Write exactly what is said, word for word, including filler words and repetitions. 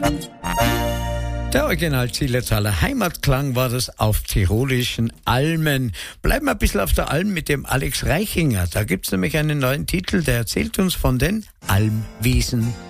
Der Original-Zillertaler Heimatklang war das auf tirolischen Almen. Bleiben wir ein bisschen auf der Alm mit dem Alex Reichinger. Da gibt's nämlich einen neuen Titel, der erzählt uns von den Almwiesen.